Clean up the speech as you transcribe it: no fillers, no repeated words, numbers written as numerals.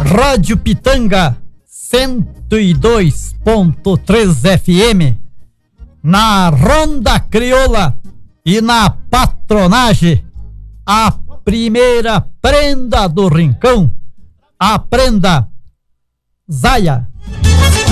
Rádio Pitanga 102.3 FM, na Ronda Crioula e na Patronagem, a primeira prenda do Rincão, a prenda Zaia,